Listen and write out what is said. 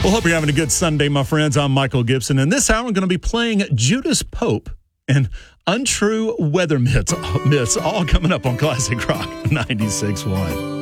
Well, hope you're having a good Sunday, my friends. I'm Michael Gibson, and this hour I'm going to be playing Judas Pope and untrue weather myths all coming up on Classic Rock 96.1.